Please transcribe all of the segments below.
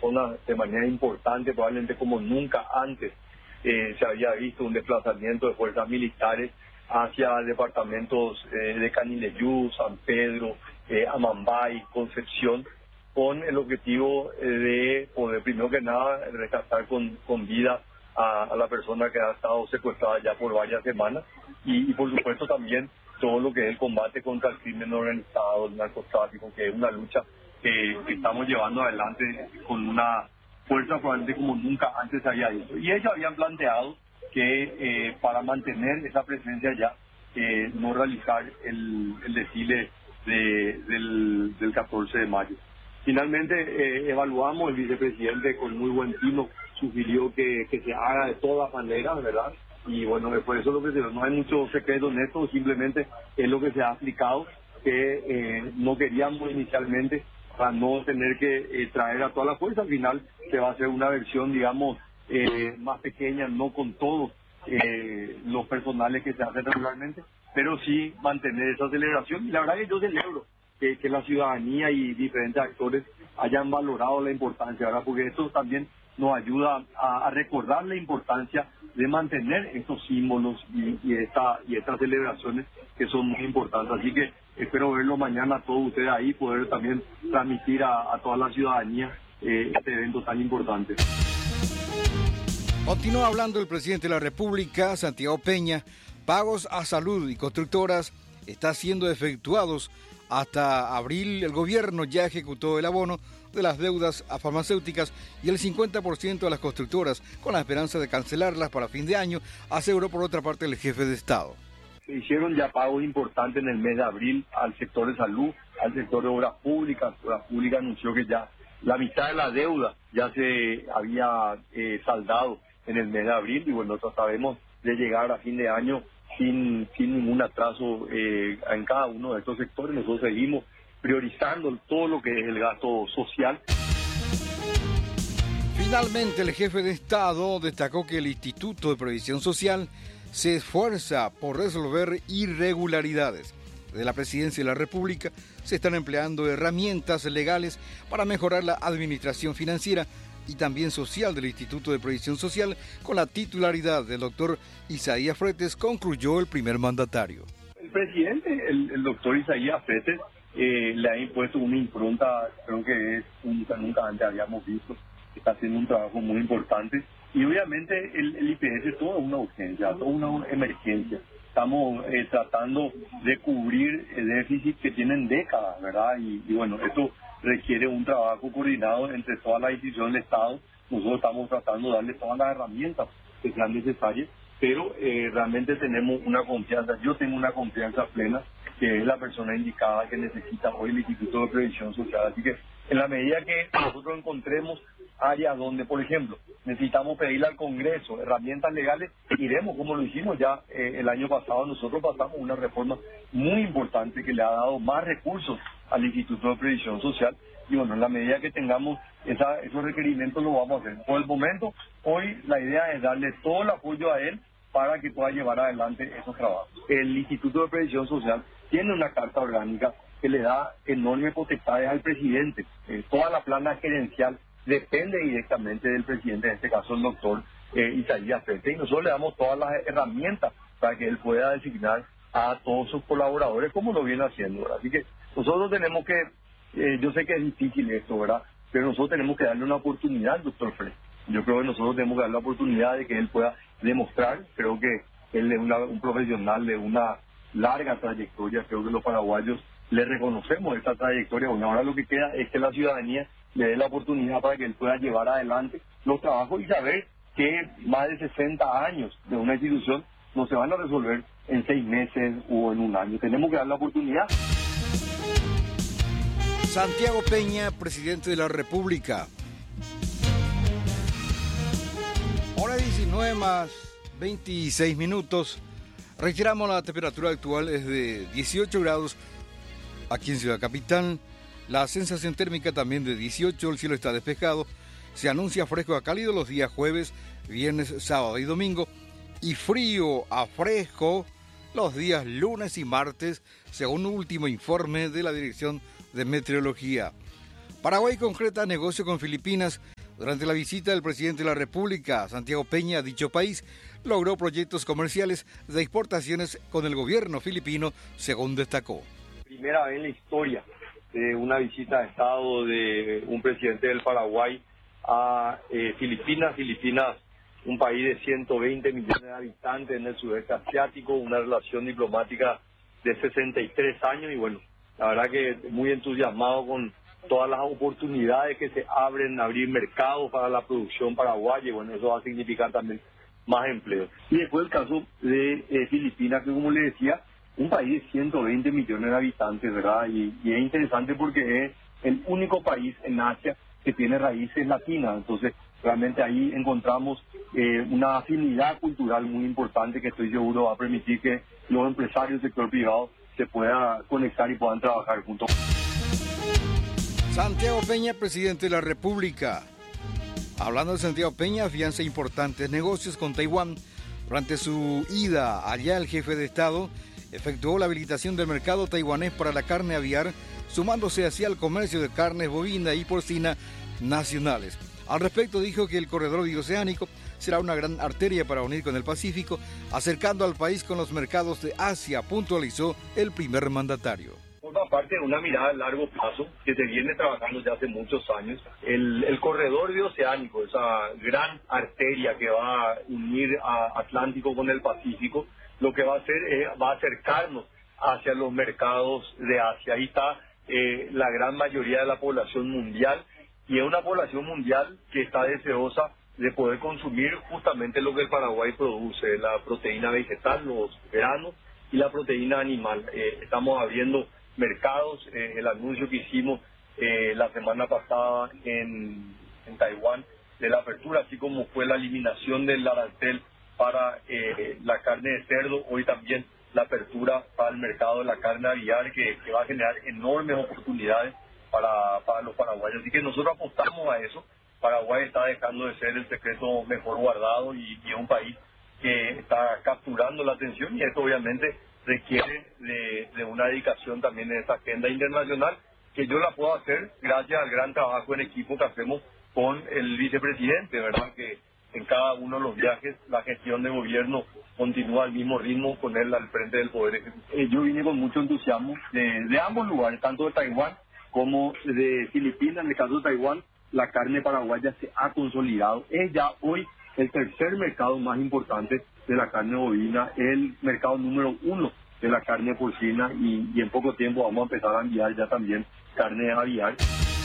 personas de manera importante, probablemente como nunca antes se había visto un desplazamiento de fuerzas militares hacia departamentos de Canileyú, San Pedro, Amambay, Concepción, con el objetivo de poder, primero que nada, rescatar con vida a la persona que ha estado secuestrada ya por varias semanas y por supuesto también todo lo que es el combate contra el crimen organizado, el narcotráfico, que es una lucha que estamos llevando adelante con una fuerza probablemente como nunca antes se había hecho. Y ellos habían planteado que para mantener esa presencia ya, no realizar el desfile del 14 de mayo. Finalmente evaluamos, el vicepresidente con muy buen tino sugirió que se haga de todas maneras, ¿verdad? Y bueno, por eso no hay mucho secreto en esto, simplemente es lo que se ha aplicado, que no queríamos inicialmente para no tener que traer a toda la fuerza. Al final se va a hacer una versión, digamos, más pequeña, no con todos los personales que se hacen regularmente, pero sí mantener esa celebración. Y la verdad que yo celebro que la ciudadanía y diferentes actores hayan valorado la importancia, ¿verdad? Porque esto también nos ayuda a recordar la importancia de mantener estos símbolos y estas celebraciones que son muy importantes. Así que espero verlo mañana a todos ustedes ahí, poder también transmitir a toda la ciudadanía este evento tan importante. Continúa hablando el presidente de la República, Santiago Peña. Pagos a salud y constructoras están siendo efectuados. Hasta abril el gobierno ya ejecutó el abono de las deudas a farmacéuticas y el 50% de las constructoras, con la esperanza de cancelarlas para fin de año, aseguró por otra parte el jefe de Estado. Se hicieron ya pagos importantes en el mes de abril al sector de salud, al sector de obras públicas. Obras públicas anunció que ya la mitad de la deuda ya se había saldado en el mes de abril y bueno, nosotros sabemos de llegar a fin de año sin ningún atraso en cada uno de estos sectores. Nosotros seguimos priorizando todo lo que es el gasto social. Finalmente, el jefe de Estado destacó que el Instituto de Previsión Social se esfuerza por resolver irregularidades. Desde la Presidencia de la República se están empleando herramientas legales para mejorar la administración financiera y también social del Instituto de Previsión Social, con la titularidad del doctor Isaías Fretes, concluyó el primer mandatario. El presidente, el doctor Isaías Fretes, le ha impuesto una impronta, creo que es nunca antes habíamos visto, está haciendo un trabajo muy importante, y obviamente el IPS es toda una urgencia, toda una emergencia. Estamos tratando de cubrir el déficit que tienen décadas, ¿verdad? Y bueno, esto requiere un trabajo coordinado entre todas las instituciones del Estado. Nosotros estamos tratando de darle todas las herramientas que sean necesarias, pero realmente tenemos una confianza, yo tengo una confianza plena que es la persona indicada que necesita hoy el Instituto de Previsión Social. Así que en la medida que nosotros encontremos áreas donde, por ejemplo, necesitamos pedirle al Congreso herramientas legales, iremos como lo hicimos ya el año pasado. Nosotros pasamos una reforma muy importante que le ha dado más recursos al Instituto de Previsión Social y bueno, en la medida que tengamos esos requerimientos lo vamos a hacer. Por el momento, hoy la idea es darle todo el apoyo a él para que pueda llevar adelante esos trabajos. El Instituto de Previsión Social tiene una carta orgánica que le da enormes potestades al presidente. Toda la plana gerencial depende directamente del presidente, en este caso el doctor Isaías Fretes, y nosotros le damos todas las herramientas para que él pueda designar a todos sus colaboradores como lo viene haciendo, ¿verdad? Así que nosotros tenemos que, yo sé que es difícil esto, ¿verdad? Pero nosotros tenemos que darle una oportunidad al doctor Fretes. Yo creo que nosotros tenemos que darle la oportunidad de que él pueda demostrar. Creo que él es un profesional de una larga trayectoria. Creo que los paraguayos le reconocemos esta trayectoria. Bueno, ahora lo que queda es que la ciudadanía le dé la oportunidad para que él pueda llevar adelante los trabajos y saber que más de 60 años de una institución no se van a resolver en 6 meses o en un año. Tenemos que dar la oportunidad. Santiago Peña, presidente de la República. Hora 19 más 26 minutos. Reiteramos, la temperatura actual es de 18 grados aquí en Ciudad Capital. La sensación térmica también de 18, el cielo está despejado. Se anuncia fresco a cálido los días jueves, viernes, sábado y domingo. Y frío a fresco los días lunes y martes, según un último informe de la Dirección de Meteorología. Paraguay concreta negocio con Filipinas Durante la visita del presidente de la República, Santiago Peña, a dicho país, logró proyectos comerciales de exportaciones con el gobierno filipino, según destacó. Primera vez en la historia de una visita de Estado de un presidente del Paraguay a Filipinas. Filipinas, un país de 120 millones de habitantes en el sudeste asiático, una relación diplomática de 63 años y bueno, la verdad que muy entusiasmado con todas las oportunidades que se abren, abrir mercados para la producción paraguaya y bueno, eso va a significar también más empleo. Y después el caso de Filipinas, que como le decía, un país de 120 millones de habitantes, ¿verdad? Y es interesante porque es el único país en Asia que tiene raíces latinas, entonces realmente ahí encontramos una afinidad cultural muy importante que estoy seguro va a permitir que los empresarios del sector privado se puedan conectar y puedan trabajar juntos. Santiago Peña, presidente de la República. Hablando de Santiago Peña, afianza importantes negocios con Taiwán. Durante su ida allá, el jefe de Estado efectuó la habilitación del mercado taiwanés para la carne aviar, sumándose así al comercio de carnes bovina y porcina nacionales. Al respecto dijo que el corredor bioceánico será una gran arteria para unir con el Pacífico, acercando al país con los mercados de Asia, puntualizó el primer mandatario. Forma parte de una mirada a largo plazo que se viene trabajando ya hace muchos años. El corredor bioceánico, esa gran arteria que va a unir a Atlántico con el Pacífico, lo que va a hacer es va a acercarnos hacia los mercados de Asia. Ahí está la gran mayoría de la población mundial y es una población mundial que está deseosa de poder consumir justamente lo que el Paraguay produce, la proteína vegetal, los granos y la proteína animal. Estamos abriendo mercados, el anuncio que hicimos la semana pasada en Taiwán de la apertura, así como fue la eliminación del arancel para la carne de cerdo, hoy también la apertura para el mercado de la carne aviar que va a generar enormes oportunidades para los paraguayos. Así que nosotros apostamos a eso. Paraguay está dejando de ser el secreto mejor guardado y es un país que está capturando la atención y esto obviamente requiere de una dedicación también en esta agenda internacional que yo la puedo hacer gracias al gran trabajo en equipo que hacemos con el vicepresidente, ¿verdad? Que en cada uno de los viajes la gestión de gobierno continúa al mismo ritmo con él al frente del Poder Ejecutivo. Yo vine con mucho entusiasmo de ambos lugares, tanto de Taiwán como de Filipinas. En el caso de Taiwán, la carne paraguaya se ha consolidado. Es ya hoy el tercer mercado más importante de la carne bovina, el mercado número 1 de la carne porcina y en poco tiempo vamos a empezar a enviar ya también carne aviar.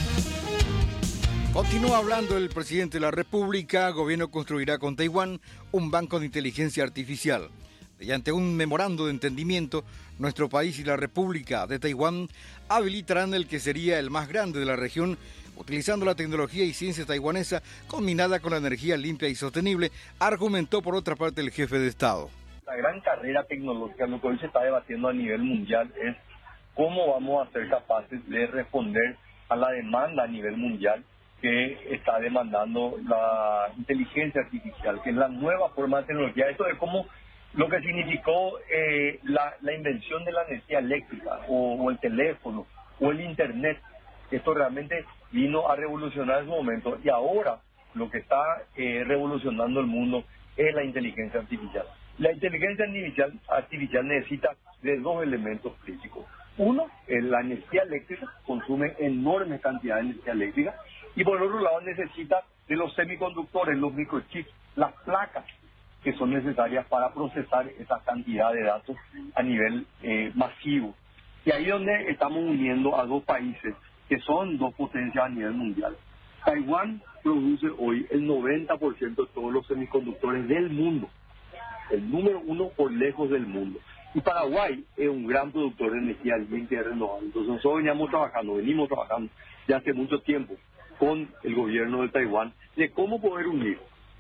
Continúa hablando el presidente de la República. El gobierno construirá con Taiwán un banco de inteligencia artificial. Mediante un memorando de entendimiento, nuestro país y la República de Taiwán habilitarán el que sería el más grande de la región, utilizando la tecnología y ciencia taiwanesa combinada con la energía limpia y sostenible, argumentó por otra parte el jefe de Estado. La gran carrera tecnológica, lo que hoy se está debatiendo a nivel mundial es cómo vamos a ser capaces de responder a la demanda a nivel mundial que está demandando la inteligencia artificial, que es la nueva forma de tecnología. Esto es como lo que significó la invención de la energía eléctrica o el teléfono o el internet. Esto realmente vino a revolucionar en su momento y ahora lo que está revolucionando el mundo es la inteligencia artificial. La inteligencia artificial necesita de dos elementos críticos. Uno, la energía eléctrica, consume enormes cantidades de energía eléctrica y por otro lado necesita de los semiconductores, los microchips, las placas que son necesarias para procesar esa cantidad de datos a nivel masivo. Y ahí es donde estamos uniendo a dos países que son dos potencias a nivel mundial. Taiwán produce hoy el 90% de todos los semiconductores del mundo, el número 1 por lejos del mundo. Y Paraguay es un gran productor de energía limpia y renovable. Entonces nosotros venimos trabajando ya hace mucho tiempo con el gobierno de Taiwán de cómo poder unir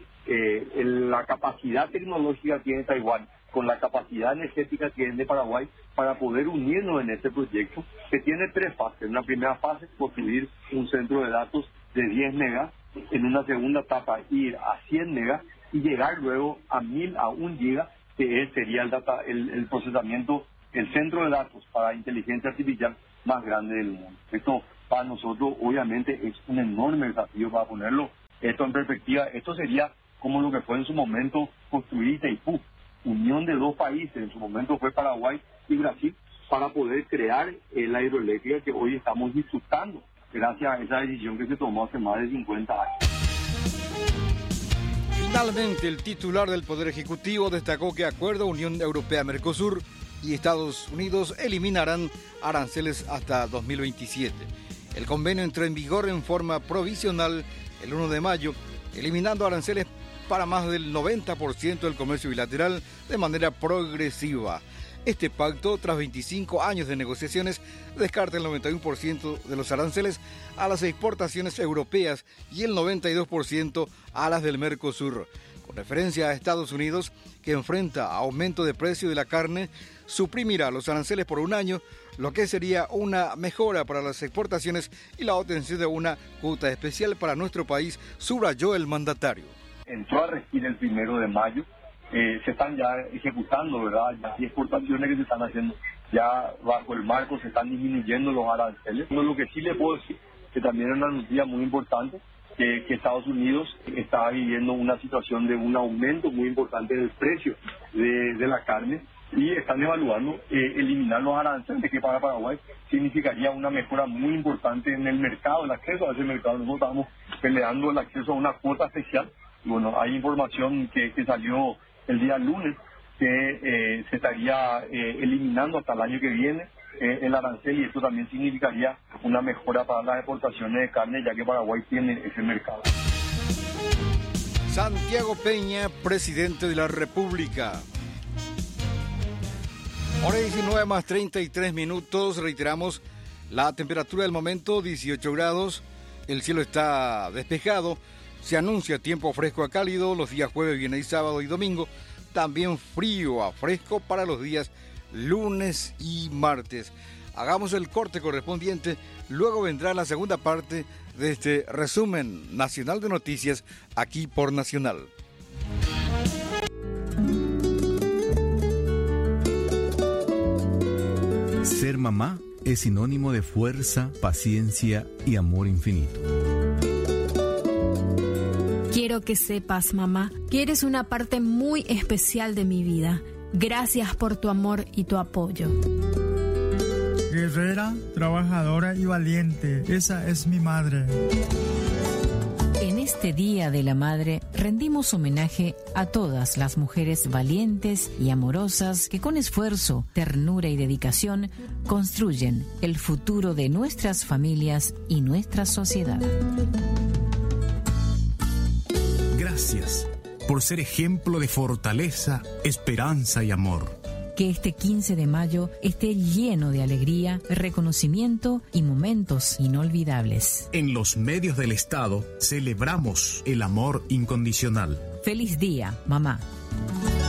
la capacidad tecnológica que tiene Taiwán con la capacidad energética que tiene Paraguay para poder unirnos en este proyecto que tiene 3 fases. En una primera fase, construir un centro de datos de 10 megas, en una segunda etapa ir a 100 megas y llegar luego a 1000, a 1 giga, que sería el procesamiento, el centro de datos para inteligencia artificial más grande del mundo. Esto para nosotros obviamente es un enorme desafío para ponerlo esto en perspectiva, esto sería como lo que fue en su momento construir Itaipú, unión de dos países, en su momento fue Paraguay y Brasil, para poder crear la hidroeléctrica que hoy estamos disfrutando, gracias a esa decisión que se tomó hace más de 50 años. Finalmente, el titular del Poder Ejecutivo destacó que acuerdo Unión Europea-Mercosur y Estados Unidos eliminarán aranceles hasta 2027. El convenio entró en vigor en forma provisional el 1 de mayo, eliminando aranceles para más del 90% del comercio bilateral de manera progresiva. Este pacto, tras 25 años de negociaciones, descarta el 91% de los aranceles a las exportaciones europeas y el 92% a las del Mercosur. Con referencia a Estados Unidos, que enfrenta aumento de precio de la carne, suprimirá los aranceles por un año, lo que sería una mejora para las exportaciones y la obtención de una cuota especial para nuestro país, subrayó el mandatario. Entró a regir el 1 de mayo, se están ya ejecutando, ¿verdad? Ya hay exportaciones que se están haciendo, ya bajo el marco se están disminuyendo los aranceles. Pero lo que sí le puedo decir, que también es una noticia muy importante, que Estados Unidos está viviendo una situación de un aumento muy importante del precio de la carne y están evaluando eliminar los aranceles, que para Paraguay significaría una mejora muy importante en el mercado, el acceso a ese mercado. Nosotros estamos peleando el acceso a una cuota especial. Bueno, hay información que salió el día lunes que se estaría eliminando hasta el año que viene el arancel, y esto también significaría una mejora para las exportaciones de carne, ya que Paraguay tiene ese mercado. Santiago Peña, presidente de la República. Hora 19 más 33 minutos, reiteramos la temperatura del momento, 18 grados, el cielo está despejado. Se anuncia tiempo fresco a cálido los días jueves, viernes y sábado y domingo. También frío a fresco para los días lunes y martes. Hagamos el corte correspondiente. Luego vendrá la segunda parte de este resumen nacional de noticias aquí por Nacional. Ser mamá es sinónimo de fuerza, paciencia y amor infinito. Quiero que sepas, mamá, que eres una parte muy especial de mi vida. Gracias por tu amor y tu apoyo. Guerrera, trabajadora y valiente, esa es mi madre. En este Día de la Madre rendimos homenaje a todas las mujeres valientes y amorosas que con esfuerzo, ternura y dedicación construyen el futuro de nuestras familias y nuestra sociedad. Gracias por ser ejemplo de fortaleza, esperanza y amor. Que este 15 de mayo esté lleno de alegría, reconocimiento y momentos inolvidables. En los medios del Estado celebramos el amor incondicional. Feliz día, mamá.